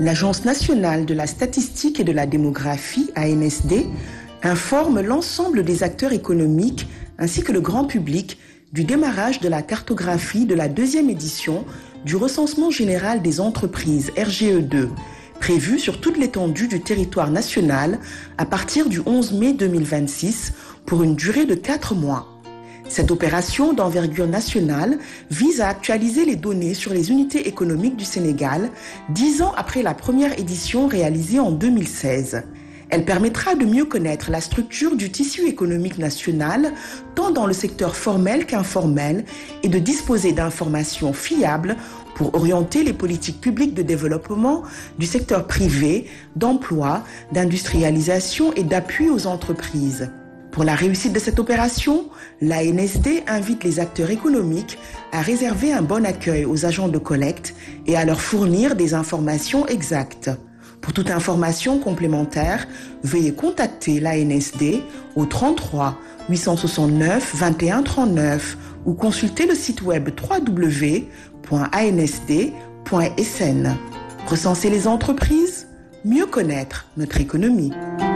L'Agence nationale de la statistique et de la démographie, ANSD, informe l'ensemble des acteurs économiques ainsi que le grand public du démarrage de la cartographie de la deuxième édition du recensement général des entreprises RGE2, prévu sur toute l'étendue du territoire national à partir du 11 mai 2026 pour une durée de 4 mois. Cette opération d'envergure nationale vise à actualiser les données sur les unités économiques du Sénégal 10 ans après la première édition réalisée en 2016. Elle permettra de mieux connaître la structure du tissu économique national, tant dans le secteur formel qu'informel, et de disposer d'informations fiables pour orienter les politiques publiques de développement du secteur privé, d'emploi, d'industrialisation et d'appui aux entreprises. Pour la réussite de cette opération, l'ANSD invite les acteurs économiques à réserver un bon accueil aux agents de collecte et à leur fournir des informations exactes. Pour toute information complémentaire, veuillez contacter l'ANSD au 33 869 21 39 ou consulter le site web www.ansd.sn. Recenser les entreprises, mieux connaître notre économie.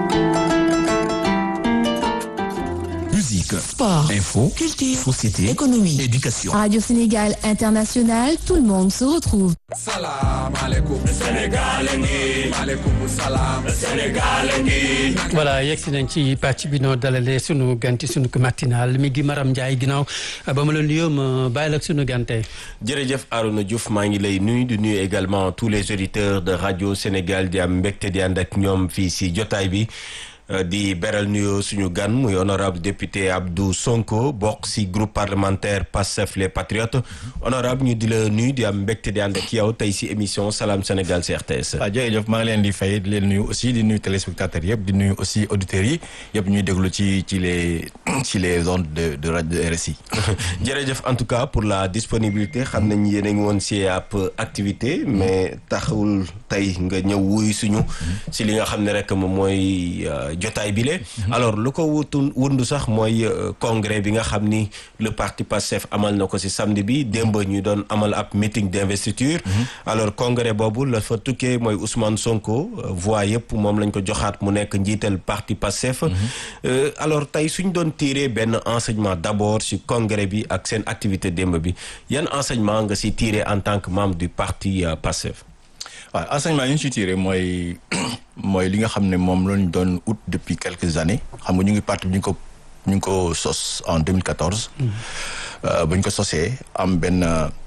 Musique, sport, info, culture, société, économie, éducation. Radio Sénégal International, tout le monde se retrouve. Salam alaikum Sénégal ngi alaikum salam Sénégal ngi. Voilà yegsi nañ ci pàcc bi noo dalalee sunu ganti sunu matinal mi ngi Maram Ndiaye ginnaaw ba ma la nuyoo ma bàyyi la ak sunu gante. jërëjëf Arouna Diouf maa ngi lay nuyu di nuyu également tous les auditeurs de Radio Sénégal di am mbégte di ànd ak ñoom fii si jotaay bi. di beral nuyoo suñu gan muy honorable député Abdou Sonko bokk ci groupe parlementaire Pastef les Patriotes honorable ñu di la nuyu di am mbégte di ànd ak yow tey ci émission Salam Sénégal ci RTS. waaw jërëjëf maa ngi leen di fay di leen nuyu aussi di nuyu téléspectateurs yëpp di nuyu aussi auditeurs yi yëpp ñuy déglu ci les ondes de rajo RSI. jërëjëf en tout cas pour la disponibilité xam nañ yéen a ngi woon ci ab activité mais taxul tey nga ñëw wuy suñu ci li nga xam ne rek moom mooy. jotaay bile alors lu ko wundu sax mooy congrès bi nga xam ni le parti Pastef amal na ko ci samedi bi démb ñu doon amal ab meeting d'investiture alors congrès boobu la fa tukkee mooy Ousmane Sonko voix yëpp moom lañ ko joxaat mu nekk njiital parti Pastef alors tey suñ doon tirer benn enseignement d'abord ci congrès bi ak seen activité démb bi yan enseignement nga ci tirer en tant que membre du parti Pastef. waaw enseignement yi ñu ci tiré mooy li nga xam ne moom lañ doon ut depuis quelques années xam nga ñu ngi parti bi ñu ngi ko sos en 2014. ba ñu ko sosee am benn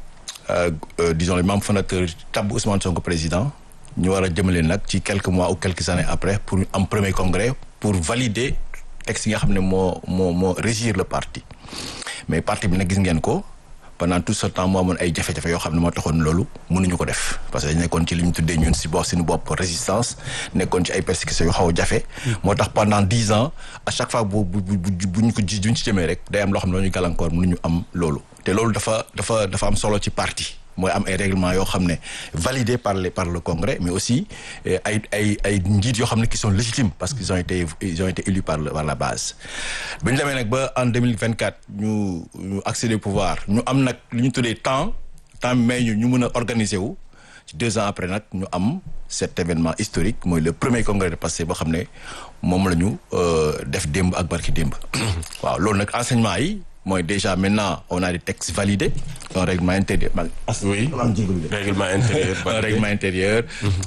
disons les membres fondateurs tabb Ousmane Sonko président ñu war a jëmale nag ci quelques mois ou quelques années après pour am premier congrès pour valider texte yi nga xam ne moo régir le parti mais parti bi nag gis ngeen ko. pendant tout ce temps moo amoon ay jafe-jafe yoo xam ne moo taxoon loolu mënuñu ko def parce que dañ nekkoon ci li ñu tuddee ñun si suñu bopp résistance nekkoon ci ay persécutions yu xaw a jafe. moo tax pendant 10 ans à chaque fois bu ñu ci jëmee rek day am loo xam ne ñu gàllankoor mënuñu am loolu te loolu dafa am solo ci parti. mooy am ay règlements yoo xam ne validés par le congrès mais aussi ay njiit yoo xam ne qui sont légitimes parce qu'ils ont été élus par la base. bi ñu demee nag ba en 2024 ñu accéder au pouvoir ñu am nag li ñu tuddee temps mais ñu mën a organiser wu ci 2 ans après nag ñu am cet événement historique mooy le premier congrès de Pastef boo xam ne moom la ñu def démb ak barki démb. waaw loolu nag enseignement yi. mooy déjà maintenant on a des textes validés un règlement intérieur. oui règlement intérieur. un règlement intérieur.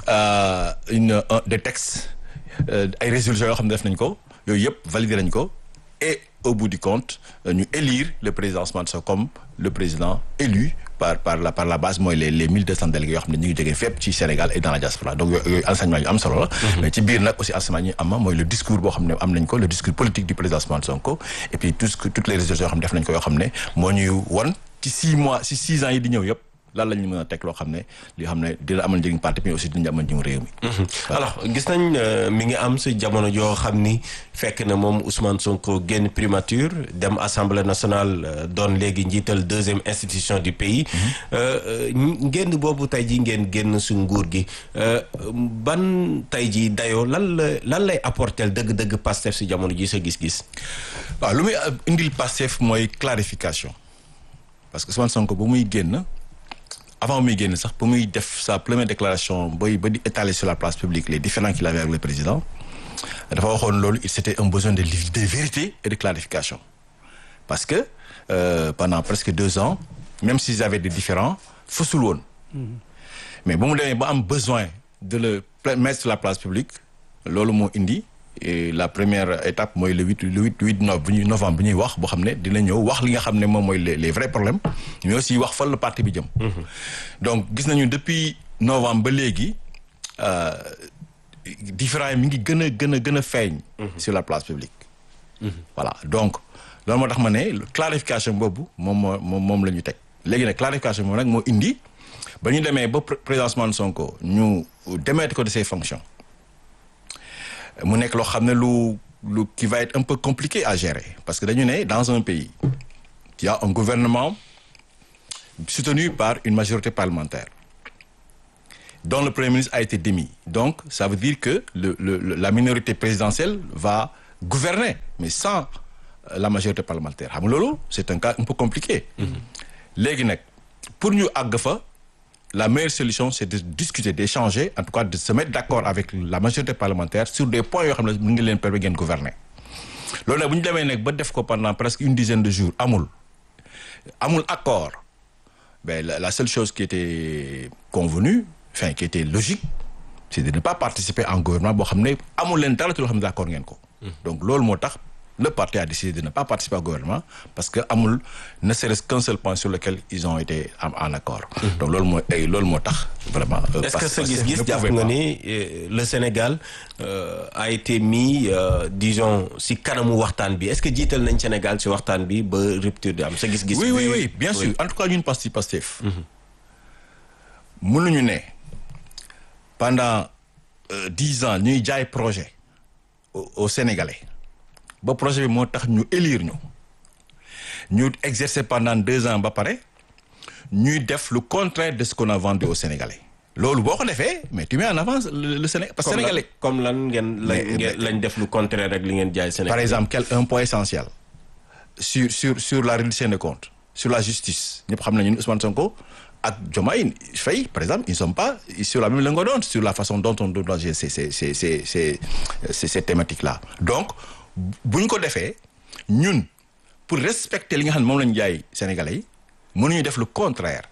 des textes ay résolutions yoo xam ne def nañ ko yooyu yëpp validé nañ ko et au bout du compte ñu élire le président Ousmane Sonko comme le président élu par la base mooy les 1200 délégués yoo xam ne ñu ngi jógee fépp ci Sénégal et dans la diaspora donc yooyu enseignement yu am solo la. mais ci biir nag aussi enseignement ñu am mooy le discours boo xam ne am nañ ko le discours politique du président Ousmane Sonko et puis toutes les résolutions yoo xam ne def nañ ko yoo xam ne moo ñuy won ci 6 ans yi di ñëw yëpp. lan la ñu mën a teg loo xam ne li xam ne dina amal njëriñ parti mais aussi dina amal njëriñ réew mi. alors gis nañ mi ngi am si jamono joo xam ni fekk na moom Ousmane Sonko génn primature dem assemblée nationale doon léegi njiital 2e institution du pays. ngeen boobu tey ji ngeen génn su nguur gi ban tey ji dayoo lan lay apporter dëgg-dëgg Pastef si jamono ji sa gis-gis. waaw lu muy indil Pastef mooy clarification parce que Ousmane Sonko ba muy génn. avant muy génn sax pour muy def sa première déclaration ba di étaler sur la place publique les différends qu'il avait avec le président dafa waxoon loolu c'était un besoin de vérité et de clarification parce que pendant presque 2 ans même s'ils avaient des différends fësul woon mais ba mu demee ba am besoin de le mettre sur la place publique loolu moo indi et la première étape mooy le 8 novembre bi ñuy wax boo xam ne dina ñëw wax li nga xam ne moom mooy les vrais problèmes mais aussi wax fan la parti bi jëm. donc gis nañu depuis novembre ba léegi différents yi mi ngi gën a feeñ. sur la place publique. voilà donc loolu moo tax ma ne clarification boobu moom la ñu teg léegi nag clarification boobu nag moo indi ba ñu demee ba président Ousmane Sonko ñu démettre ko de ses fonctions. mu nekk loo xam ne lu qui va être un peu compliqué à gérer parce que dañu ne dans un pays il y a un gouvernement soutenu par une majorité parlementaire dont le premier ministre a été démis donc ça veut dire que la minorité présidentielle va gouverner mais sans la majorité parlementaire xam nga loolu c'est un cas un peu compliqué léegi nag pour ñu àgg fa la meilleure solution c'est de discuter d'échanger en tout cas de se mettre d'accord avec la majorité parlementaire sur des points yoo xam ne mu ngi leen permettre ngeen gouverner loolu nag bu ñu demee nag ba def ko pendant presque une dizaine de jours amul accord ben la seule chose qui était convenue enfin qui était logique c'est de ne pas participer en gouvernement boo xam ne amul leen dara ci loo xam ne d'accord ngeen ko donc loolu moo tax le parti a décidé de ne pas participer au gouvernement parce que amul ne serait-ce qu'un seul point sur lequel ils ont été en accord. donc loolu moo tax vraiment. est-ce que sa gis-gis jàpp nga ni le Sénégal a été mis disons si kanamu waxtaan bi est-ce que jiital nañ Sénégal si waxtaan bi ba rupture di am sa gis-gis. oui bien sûr en tout cas ñun parti Pastef. mënuñu ne pendant 10 ans ñuy jaay projet au Sénégalais. ba projet bi moo tax ñu élire ñu exercer pendant 2 ans ba pare ñuy def le contraire de ce qu'on a vendu aux Sénégalais loolu boo ko defee mais tu mets en avance le Sénégal parce que Sénégalais comme lan lañ def lu contraire rek li ngeen jaay Sénégal. par exemple un point essentiel sur la reddition des comptes sur la justice ñëpp xam nañu Ousmane Sonko ak Diomaye Faye par exemple ils ne sont pas sur la même longueur d'onde sur la façon dont on doit gérer ces thématiques là donc bu ñu ko defee ñun pour respecter li nga xam ne moom lañu jaay Sénégalais yi mënuñu def le contraire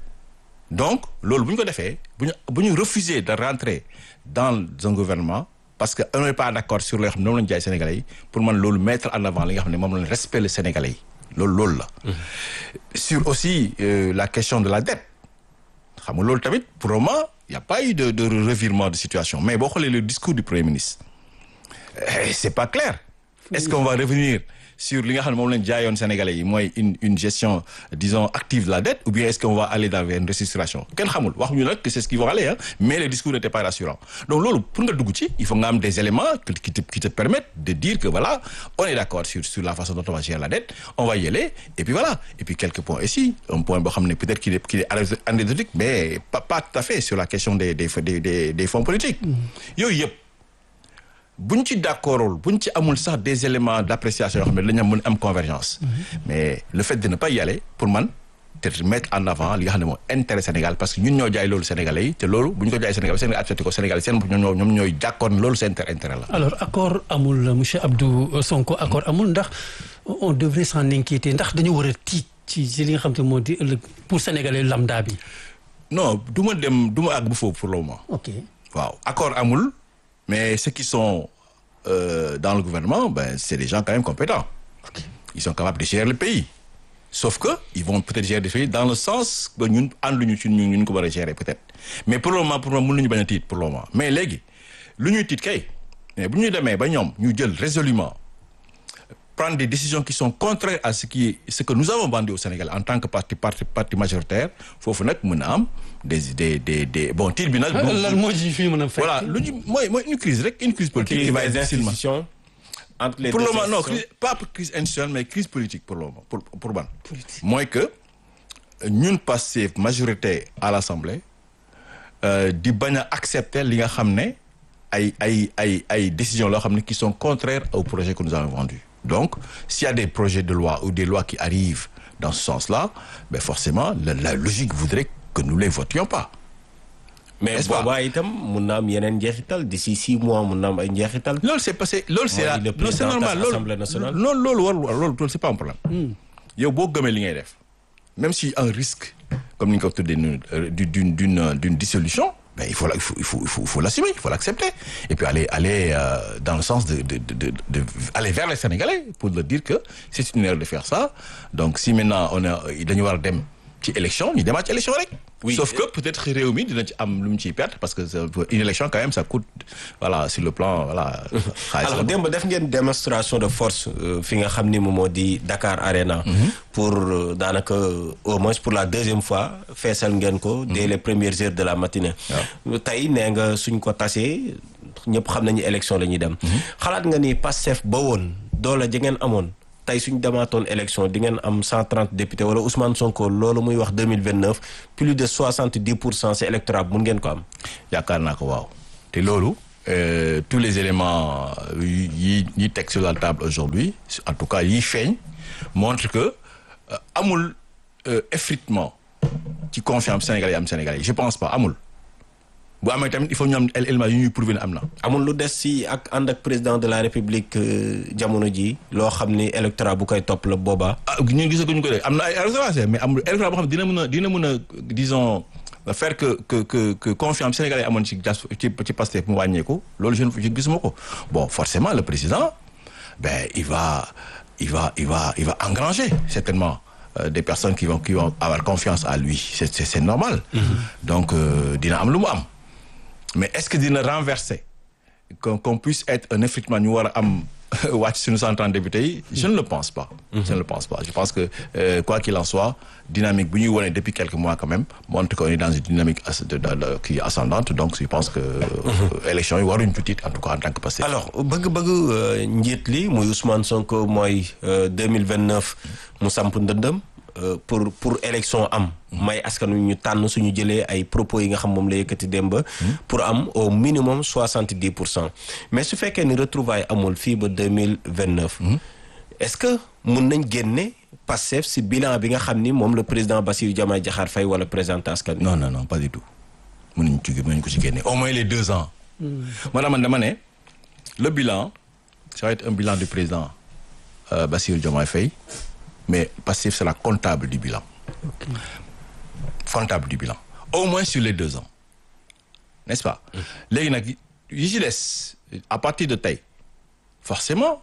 donc loolu bu ñu ko defee bu ñu refuser de rentrer dans un gouvernement parce que on n'est pas d'accord sur li nga xam ne moom lañu jaay Sénégalais yi pour man loolu mettre en avant li nga xam ne moom lañu respect le Sénégalais yi loolu la. sur aussi la question de la dette xam nga loolu tamit pour le moment il y a pas eu de revirement de situation mais boo xoolee le discours du Premier ministre c'est pas clair. Est-ce qu'on va revenir sur li nga xam ne moom lañ jaayoon Sénégalais yi mooy une gestion disons active de la dette ou bien est-ce qu'on va aller dans une restructuration kenn xamul waxuñu nag que c'est ce qu'ils vont aller mais le discours n'était pas rassurant donc loolu pour nga dugg ci il faut nga am des éléments qui te permettent de dire que voilà on est d'accord sur la façon dont on va gérer la dette on va y aller et puis voilà et puis quelques points ici un point boo xam ne peut-être qu'il est anecdotique mais pas tout à fait sur la question des fonds politiques yooyu yëpp buñ ci d'accordul buñ ci amul sax des éléments d'appréciation yoo xam ne dañu mën am convergence mais le fait de ne pas y aller pour man te mettre en avant li nga xam ne mooy intérêt Sénégal parce que ñun ñoo jaay loolu Sénégalais yi te loolu bu ñu ko jaay Sénégal Sénégal accepté ko Sénégal seen ñoom ñooy d'accord loolu seen intérêt la. alors accord amul monsieur Abdou Sonko accord amul ndax on devrait s'en inquiéter ndax dañu war a tiit ci li nga xam te moo di ëllëg pour Sénégalais lambda bi. non du ma àgg bu foofu pour le moment. ok waaw accord amul. mais ceux qui sont dans le gouvernement c'est des gens quand même compétents. Okay. Ils sont capables de gérer le pays. Sauf que ils vont peut-être gérer le pays dans le sens que ñun ànduñu ci ñun ko war a gérer peut-être. Mais pour le moment mënuñu bañ a tiit pour le moment mais léegi lu ñuy tiit kay mais bu ñu demee ba ñoom ñu jël résolument prendre des décisions qui sont contraires à ce que nous avons vendu au Sénégal en tant que parti majoritaire foofu nag mën a am des bon tiit bi nag. lan moo ci fi mën a fekk. voilà lu ñu mooy une crise politique. qui va être difficilement entre les pour le moment non pas crise institutionnelle mais crise politique pour le moment pour ban. mooy que ñun Pastef majorité à l'Assemblée di bañ a accepter li nga xam ne ay décisions loo xam ne qui sont contraires au projet que nous avons vendu. Donc, s'il y a des projets de loi ou des lois qui arrivent dans ce sens-là, forcément, la logique voudrait que nous les votions pas. mais boobaa itam mun na am yeneen njeexital d'ici 6 mois mun na am ay njeexital. loolu c'est passé loolu c'est c'est normal loolu c'est pas un problème. yow boo gëmee li ngay def même si un risque comme ni nga ko tuddee d'une dissolution. Mais il faut l'assumer, il faut l'accepter. Et puis aller dans le sens de aller vers les Sénégalais pour leur dire que c'est une erreur de faire ça. Donc si maintenant dañu war a dem ci élection ñu demaat ci élection rek. Oui. Sauf que peut-être réew mi dina ci am lu mu ciy perte parce que une élection quand même ça coûte voilà sur le plan voilà. alors démb def ngeen démonstration de force fi nga xam ni moom moo di Dakar Arena. pour daanaka au moins pour la deuxième fois feesal ngeen ko. dès les premières heures de la matinée. tey nee nga suñ ko tasee ñëpp xam nañu élection la ñuy dem. xalaat nga ni Pastef ba woon doole ja ngeen amoon. tey suñ demaatoon élection di ngeen am 130 députés wala Ousmane Sonko loolu muy wax 2029 plus de 70% c'est électorat mun ngeen ko am. yaakaar naa ko waaw te loolu tous les éléments yi teg sur la table aujourd'hui en tout cas yi feeñ montre que amul effritement ci confiance sénégalais am sénégalais je pense pas amul. bu amee tamit il faut ñu am élément yu ñuy prouver ne am na. amul lu des si ak ànd ak président de la république jamono ji loo xam ni électorat bu koy topp la boobaa. ñun gisaguñu ko de am na ay électorat mais amul électorat boo xam ne dina mën a disons faire que confiance sénégalais amoon ci Pastef mu wàññeeku loolu je gisuma ko bon forcément le président il va engranger certainement des personnes qui vont avoir confiance à lui c'est normal. Donc dina am lu mu am. Mais est-ce que dina renverser qu'on puisse être un effectivement ñu war a am wàcc suñu 130 députés yi je ne le pense pas. Je ne le pense pas je pense que quoi qu'il en soit dynamique bu ñuy wone depuis quelques mois quand même montre qu'on est dans une dynamique qui est ascendante donc je pense que élection yi waruñu tuuti en tout cas en tant que Pastef. alors bëgg njiit li muy Ousmane Sonko mooy 2029 mu samp ndëndëm pour élection am may askan wi ñu tànn suñu jëlee ay propos yi nga xam moom la yëkkati démb pour am au minimum 70%. mais su fekkee ni retrouvailles amul fii ba 2029 est-ce que mun nañ génne Pastef si bilan bi nga xam ni moom le président Bassirou Diomaye Diakhar Faye wala présenté askan wi. non pas du tout mënuñ ko ci génne au moins les 2 ans. man dama ne le bilan ça va être un bilan du président Bassirou Diomaye Faye. Mais Pastef c'est la comptable du bilan. Okay. Comptable du bilan. Au moins sur les 2 ans. N'est-ce pas? Léegi nag yi ci des à partir de tey forcément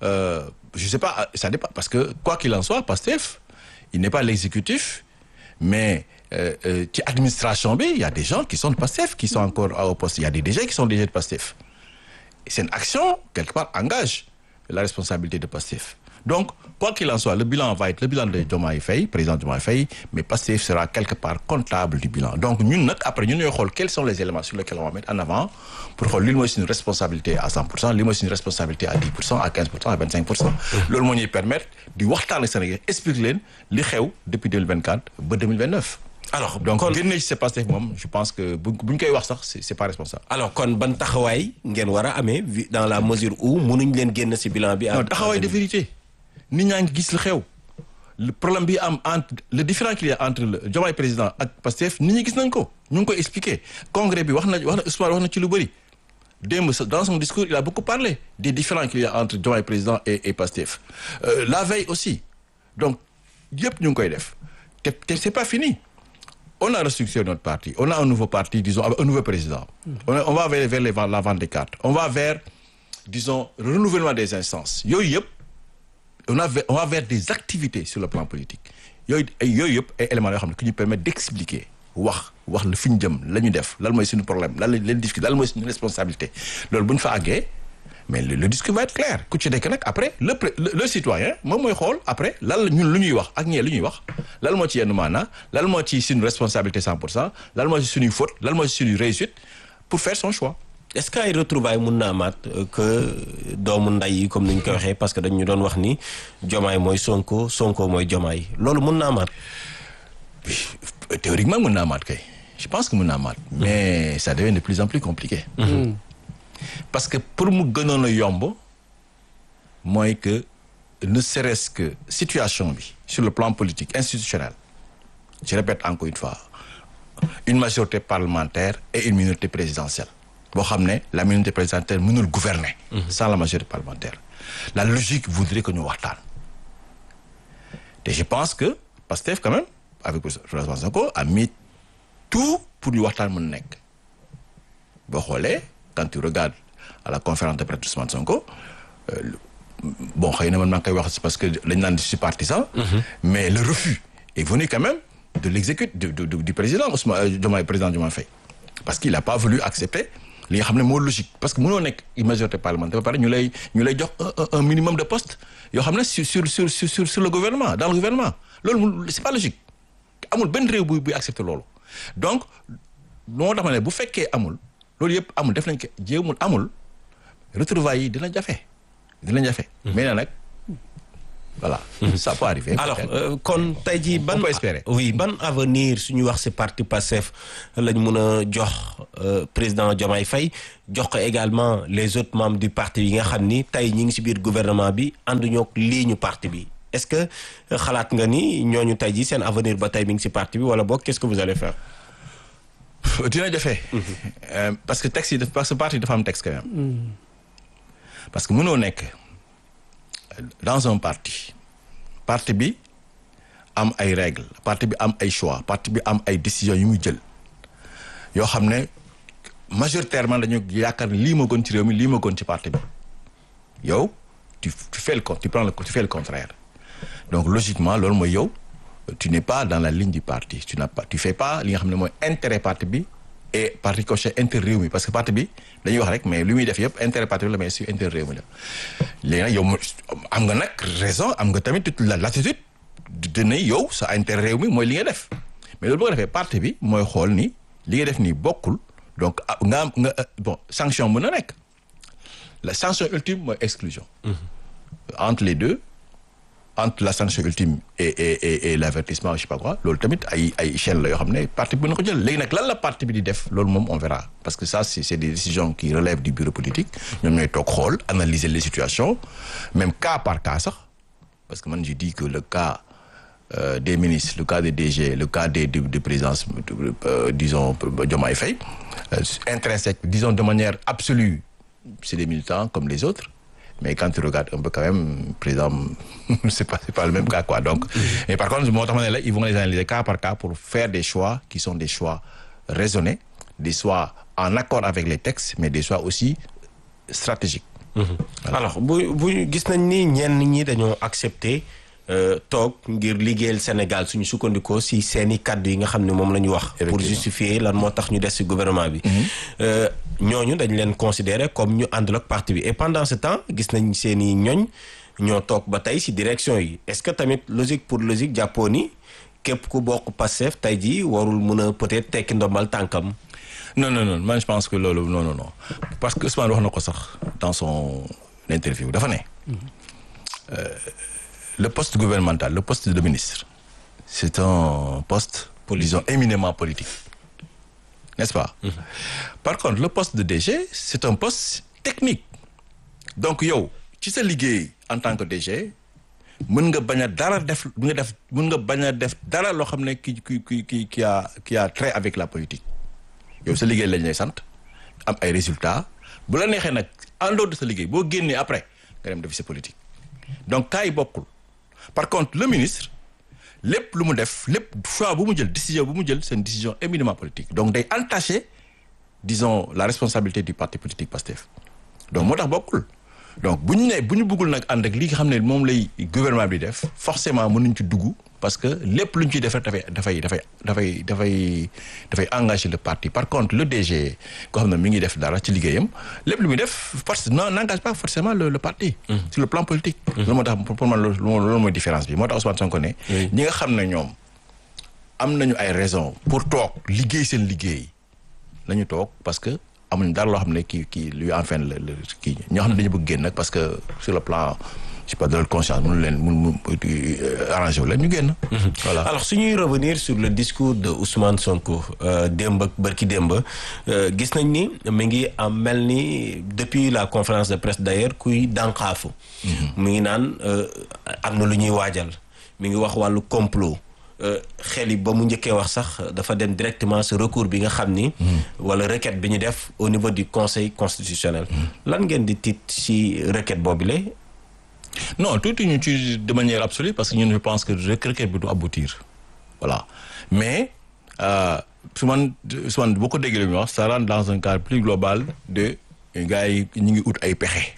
je sais pas ça dépend parce que quoi qu'il en soit Pastef il n'est pas l'exécutif mais ci administration bi il y a des gens qui sont de Pastef qui sont encore au poste il y a des DG qui sont DG de Pastef. C'est une action quelque part engage la responsabilité de Pastef. Donc, quoi qu'il en soit, le bilan va être le bilan de Diomaye Faye, président Diomaye Faye, mais Pastef sera quelque part comptable du bilan. Donc, nous, après, nous allons voir quels sont les éléments sur lesquels on va mettre en avant pour voir l'une une responsabilité à 100%, l'une une responsabilité à 10%, à 15%, à 25%. L'autre moyen permettre de voir les Sénégalais expliquer les faits depuis 2024 à 2029. Alors, donc, génne ci Pastef moom je pense que bu ñu koy wax sax c'est pas responsable. Alors kon ban taxawaay ngeen war a amee dans la mesure où mënuñ leen génn ci bilan bi. non taxawaay de vérité. nit ñaa ngi gis lu xew le problème bi am entre le différent qu'il y a entre le Diomaye président ak Pastef nit ñi gis nañ ko ñu ngi koy expliquer congrès bi wax na Ousmane wax na ci lu bëri démb dans son discours il a beaucoup parlé des différends qu'il y a entre Diomaye président et Pastef la veille aussi donc yëpp ñu ngi koy def te c'est pas fini on a restructuré notre parti on a un nouveau parti disons un nouveau président on va vers la vente des cartes on va vers disons le renouvellement des instances yooyu yëpp on va vers des activités sur le plan politique yooyu yëpp ay éléments yoo xam ne qui ñu permettent d'expliquer wax la fi ñu jëm la ñu def lan mooy suñu problème lan lañ leen discuter lan mooy suñu responsabilité loolu bu ñu fa àggee mais le discours va être clair ku ci nekk nag après le citoyen moom mooy xool après lan la ñun lu ñuy wax ak ñee lu ñuy wax lan moo ci yenn maanaa lan moo ci suñu responsabilité 100% lan moo ci suñuy faute lan moo ci suñuy réussite pour faire son choix. Est-ce que ay retrouvailles mun na amaat que doomu nday yi comme ni ñu ko waxee parce que dañu doon wax ni Diomaye mooy Sonko mooy Diomaye loolu mun na amaat. Théoriquement mun na amaat kay je pense que mun na amaat. mais ça devient de plus en plus compliqué. Parce que pour mu gënoon a yomb mooy que ne serait-ce que situation bi sur le plan politique institutionnel je répète encore une fois une majorité parlementaire et une minorité présidentielle boo xam ne la minorité présidentielle mënul gouverner sans la majorité parlementaire. La logique voudrait que ñu waxtaan te je pense que Pastef quand même avec Ousmane Sonko a mis tout pour ñu waxtaan mën nekk boo xoolee quand tu regardes à la conférence de presse Ousmane Sonko bon xëy na man maa ngi koy wax parce que dañ naan je suis partisan mais le refus est venu quand même de l'exécutif du président président Diomaye Faye parce qu'il a pas voulu accepter li nga xam ne moo logique parce que mënoo nekk majorité parlementaire ba pare ñu lay jox un minimum de postes yoo xam ne sur le gouvernement dans le gouvernement loolu c'est pas logique amul benn réew buy accepter loolu donc moo tax ma ne bu fekkee amul loolu yëpp amul def nañ ko jéemul amul retrouvailles yi dina jafe mais nag voilà ça peut arriver. alors kon tey jii ban on peut espérer. oui ban avenir suñu wax ci parti Pastef lañ mun a jox président Diomaye Faye jox ko également les autres membres du parti yi nga xam ni tey ñi ngi ci biir gouvernement bi ànduñoo ak ligne parti bi est-ce que xalaat nga ni ñooñu tey jii seen avenir ba tey mi ngi ci parti bi wala boog qu'est-ce que vous allez faire. dina jafe. parce que texte yi parce que parti dafa am texte quand même. parce que mënoo nekk dans un parti bi am ay règles parti bi am ay choix parti bi am ay décisions yu muy jël yoo xam ne majoritairement dañu yaakaar ne lii moo gën ci réew mi lii moo gën ci parti bi yow tu fais le contraire donc logiquement loolu mooy yow tu n'es pas dans la ligne du parti tu fais pas li nga xam ne mooy intérêt parti bi et par ricochet intérêt réew mi parce que parti bi dañuy wax rek mais li muy def yëpp intérêt parti bi la mais si intérêt réew mi la léegi nag yow am nga nag raison am nga tamit toute la latitude de ne yow sa intérêt réew mi mooy li nga def mais loolu boo ko defee parti bi mooy xool ni li nga def nii bokkul donc nga bon sanction mën na nekk la sanction ultime mooy exclusion entre les deux entre la sanction ultime et l'avertissement je sais pas quoi loolu tamit ay chaîne la yoo xam ne parti bi na ko jël léegi nag lan la parti bi di def loolu moom on verra parce que ça c'est des décisions qui relèvent du bureau politique ñoom ñooy toog xool analyser les situations même cas par cas sax parce que man je dis que le cas des ministres le cas des DG le cas des présidences disons Diomaye Faye intrinsèque disons de manière absolue c'est des militants comme les autres mais quand tu regardes un peu quand même président c'est pas le même cas quoi donc et par contre moo tax ma ne la ils vont les analyser cas par cas pour faire des choix qui sont des choix raisonnés des choix en accord avec les textes mais des choix aussi stratégiques. Voilà. alors bu gis nañ ni ñenn ñi dañoo accepter toog ngir liggéeyal Sénégal suñu sukkandikoo si seeni kàddu yi nga xam ne moom la ñu wax. pour justifier lan moo tax ñu des ci gouvernement bi. ñooñu dañ leen considérer comme ñu àndal ak parti bi et pendant ce temps gis nañ seeni ñoñ ñoo toog ba tey ci direction yi est-ce que tamit logique pour logique jàppoo ni képp ku bokk Pastef tey jii warul mën a peut-être tekki ndombal tànkam. non man je pense que loolu non parce que Ousmane wax na ko sax dans son interview dafa ne. Le poste gouvernemental, le poste de ministre, c'est un poste, disons, éminemment politique. N'est-ce pas? Par contre, le poste de DG, c'est un poste technique. Donc, yow, ci sa liggéey en tant que DG, mën nga bañ a def dara loo xam ne qui a trait avec la politique. Yow sa liggéey lañ lay sant am ay résultats bu la neexee nag en dehors de sa liggéey boo génnee après nga dem def sa politique. Donc cas yi bokkul. Par contre le ministre lépp lu mu def lépp choix bu mu jël décision bu mu jël c'est une décision éminemment politique donc day entacher disons la responsabilité du parti politique Pastef donc moo tax bokkul donc bu ñu bëggul nag ànd ak li nga xam ne moom lay gouvernement bi def forcément mënuñ ci dugg parce que lépp lu ñu ciy def rek dafay engager le parti par contre le DG koo xam ne mi ngi def dara ci liggéeyam lépp lu muy def n'engage pas forcément le parti. sur le plan politique. loolu moo tax pour man loolu mooy différence bi moo tax Ousmane Sonko ne. ñi nga xam ne ñoom am nañu ay raisons pour toog liggéey seen liggéey nañu toog parce que amuñu dara loo xam ne kii luy enfin kii ñoo xam ne dañu bëgg génn nag parce que sur le plan. je sais pas de leur conscience mënu leen arrangé wu leen ñu génn. Voilà. Alors su ñuy revenir sur le discours de Ousmane Sonko démb ak bërki démb gis nañ ni mi ngi am mel ni depuis la conférence de presse d'ailleurs kuy dànqaafu. mi ngi naan am na lu ñuy waajal mi ngi wax wàllu complot xel yi ba mu njëkkee wax sax dafa dem directement ce recours bi nga xam ni. wala requête bi ñu def au niveau du conseil constitutionnel. lan ngeen di tiit ci requête boobule. non tuuti ñu ci de manière absolue parce que ñun je pense que requête bi du aboutir voilà mais su man boo ko déggee li muy wax ça rentre dans un cadre plus global de gars yi ñu ngi ut ay pexe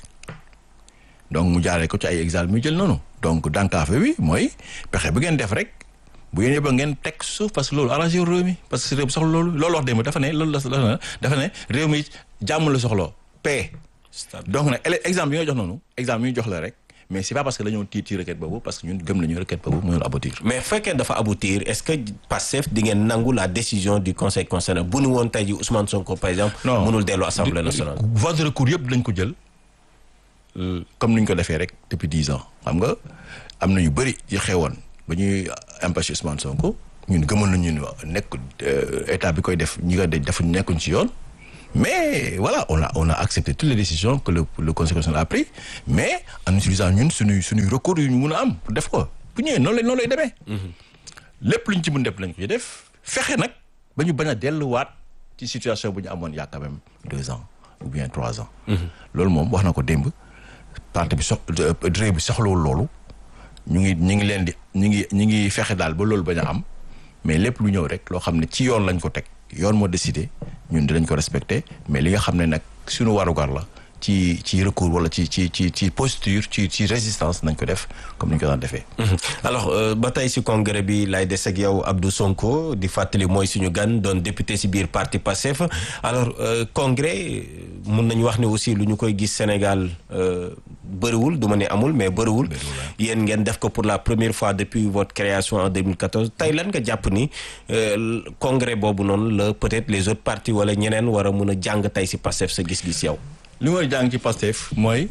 donc mu jaaree ko ci ay examen muy jël noonu donc dankaafe wi mooy pexe bu ngeen def rek bu ngeen yëba ngeen teg suuf parce que loolu arrangé wu réew mi parce que réew mi soxla loolu wax démb dafa ne loolu la dafa ne réew mi jàmm la soxla paix donc nag exemple yi nga jox noonu exemple yi ñu jox la rek mais c'est pas parce que dañoo tiit ci requête boobu parce que ñun gëm nañu requête boobu mënul aboutir. mais fekkee dafa aboutir est-ce que Pastef di ngeen nangu la décision du conseil constitutionnel bu nu woon tey ji Ousmane Sonko par exemple. non mënul dellu assemblée nationale. voie de recours yëpp dinañ ko jël comme ni ñu ko defee rek depuis 10 ans xam nga am na yu bëri yu xewoon ba ñuy empêcher Ousmane Sonko ñun gëmoon nañu nekk état bi koy def ñi nga defuñu nekkuñ ci yoon. mais voilà on a accepté toutes les décisions que le conseil constitutionnel a pris mais en utilisant ñun suñuy recours yu ñu mun a am pour def ko bu ñëwee noonu lay demee. lépp lu ñu ci mun def lañ ko def fexe nag ba ñu bañ a delluwaat ci situation bu ñu amoon il y a quand même 2 ans ou bien 3 ans. loolu moom wax na ko démb parti bi réew bi soxlawul loolu ñu ngi leen di ñu ngi fexe daal ba loolu bañ a am mais lépp lu ñëw rek loo xam ne ci yoon lañ ko teg. yoon moo décidé ñun dinañ ko respecté mais li nga xam ne nag suñu warugar la ci recours wala ci posture ci résistance nañ ko def comme ni ñu ko daan defee. alors ba tey si congrès bi lay des ak yow Abdou Sonko di fàttali mooy suñu gan doon député si biir parti Pastef alors congrès mun nañu wax ne aussi lu ñu koy gis Sénégal bëriwul du ma ne amul mais bëriwul. yéen ngeen def ko pour la première fois depuis votre création en 2014 tey lan nga jàpp ni congrès boobu noonu la peut-être les autres partis wala ñeneen war a mun a jàng tey si Pastef sa gis-gis yow. li mooy jàng ci Pastef mooy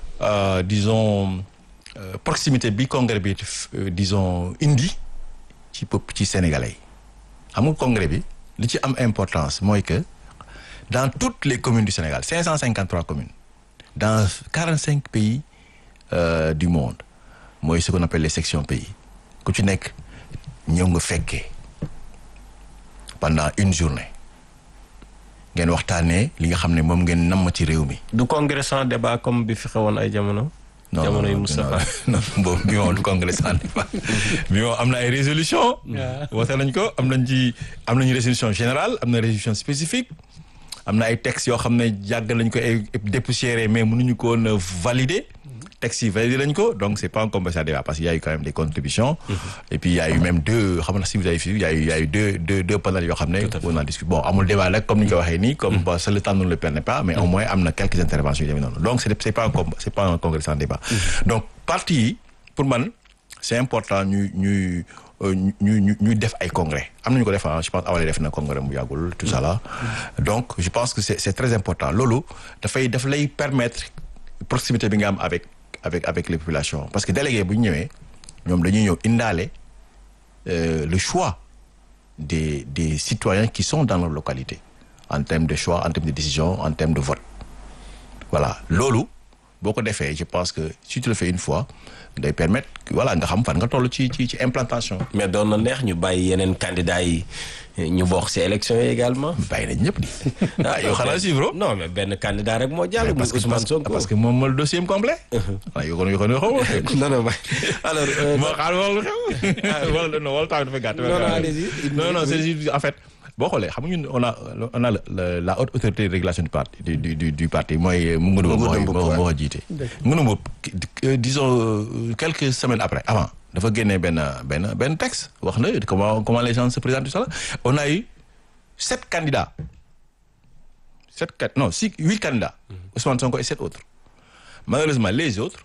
disons proximité bi congrès bi disons indi ci sénégalais yi xam nga congrès bi li ci am importance mooy que dans toutes les communes du Sénégal 553 communes dans 45 pays du monde mooy ce qu'on appelle les sections pays ku ci nekk ñëw nga fekkee pendant une journée ngeen waxtaanee li nga xam ne moom ngeen namm ci réew mi. du congrès sans débat comme bi fi xewoon ay jamono. jamono yu Moustapha non boobu bi moom du congrès sans débat bi moom am na ay résolution woote nañ ko am nañu résolution générale am na résolution spécifique am na ay textes yoo xam ne yàgg nañ ko ay dépoussiéré mais mënuñu ko woon valider. textes yi validé lañ ko donc c'est pas un congrès sans débat parce qu'il y a eu quand même des contributions. et puis il y a eu même deux xam na si vous avez vu il y a eu deux panels yoo xam ne. on a discuté bon amul débat nag comme ni ñu ko waxee nii. comme bon le temps ne le permet pas mais au moins am na quelques interventions yu demee noonu donc c'est pas un congrès sans débat. donc parti yi pour man c'est important ñuy def ay congrès am nañu ko def je pense awale def na congrès mu yàggul tout ça là. donc je pense que c'est très important loolu daf lay permettre proximité bi nga am avec les populations parce que délégué bu ñu ñëwee ñoom dañuy ñëw indaale le choix des citoyens qui sont dans leur localité en termes de choix en termes de décision en termes de vote voilà loolu boo ko defee je pense que si tu le fais une fois day permettre voilà nga xam fan nga toll ci implantation. mais doon na neex ñu bàyyi yeneen candidats yi ñu bokk ci élection yi également. bàyyi nañ ñëpp di. yow xanaa suivre. non mais benn candidat rek moo jàll. muy Ousmane Sonko parce que moom mooy le dossier complet. waaw yoo ko xaw non non alors. moo xaar wala xew. wala non wala temps dafa gàtt. non c'est juste en fait. boo xoolee xam nga ñun on a la haute autorité de régulation du parti mooy Ngounouba moo ko jiite. Ngounouba disons quelques semaines avant dafa génnee benn texte wax na comment les gens se présentent tout ça on a eu 8 candidats Ousmane Sonko et 7 autres malheureusement les autres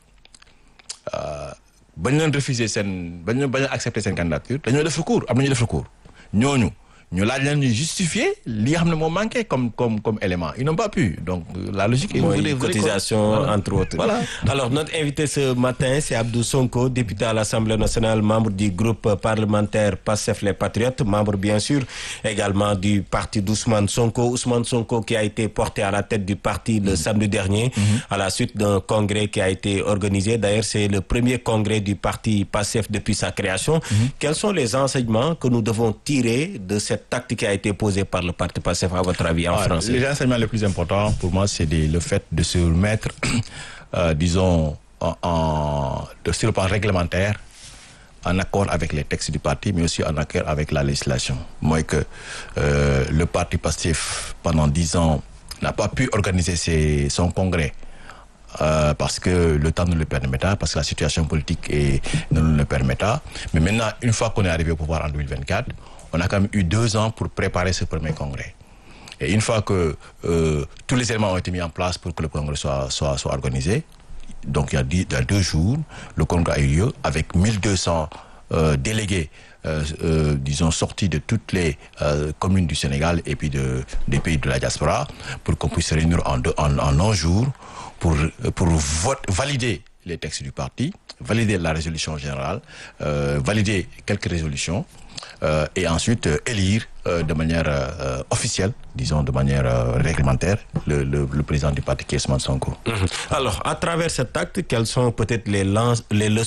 bañ leen refuser bañ a accepter seen candidature dañoo def recours am nañu def recours ñooñu ñu laaj leen ñu justifier li nga xam ne moo manqué comme élément ils n'ont pas pu donc la logique est mooy cotisation entre autres. Voilà. Alors notre invité ce matin c'est Abdou Sonko, député à l'Assemblée nationale, membre du groupe parlementaire Pastef les Patriotes, membre bien sûr également du parti d'Ousmane Sonko qui a été porté à la tête du parti le samedi dernier à la suite d'un congrès qui a été organisé. D'ailleurs c'est le premier congrès du parti Pastef depuis sa création. Quels sont les enseignements que nous devons tirer de cette tactique qui a été posée par le parti Pastef à votre avis en français? Les enseignements les plus importants pour moi c'est le fait de se mettre disons sur le plan réglementaire en accord avec les textes du parti mais aussi en accord avec la législation. Moi que le parti Pastef pendant 10 ans n'a pas pu organiser son congrès parce que le temps ne le permet pas, parce que la situation politique ne le permet pas. Mais maintenant, une fois qu'on est arrivé au pouvoir en 2024, on a quand même eu 2 ans pour préparer ce premier congrès. Et une fois que tous les éléments ont été mis en place pour que le congrès soit organisé, donc il y a 2 jours, le congrès a eu lieu avec 1200 délégués, disons, sortis de toutes les communes du Sénégal et puis des pays de la diaspora, pour qu'on puisse se réunir en 9 jours pour valider les textes du parti, valider la résolution générale, valider quelques résolutions, et ensuite élire de manière officielle, disons de manière réglementaire, le président du parti qui est Ousmane Sonko. Alors, à travers cet acte, quelles sont peut-être les leçons